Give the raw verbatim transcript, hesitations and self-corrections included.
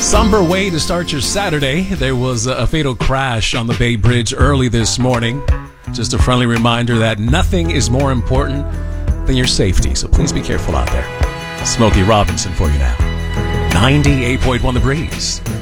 Somber way to start your Saturday. There was a fatal crash on the Bay Bridge early this morning. Just a friendly reminder that nothing is more important than your safety, so please be careful out there. Smokey Robinson for you now. ninety-eight point one The Breeze.